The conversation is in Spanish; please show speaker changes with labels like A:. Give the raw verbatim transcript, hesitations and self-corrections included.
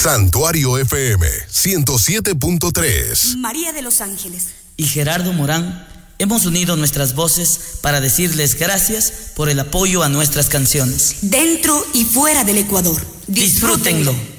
A: Santuario F M ciento siete punto tres.
B: María de los Ángeles
C: y Gerardo Morán hemos unido nuestras voces para decirles gracias por el apoyo a nuestras canciones.
B: Dentro y fuera del Ecuador.
C: Disfrútenlo.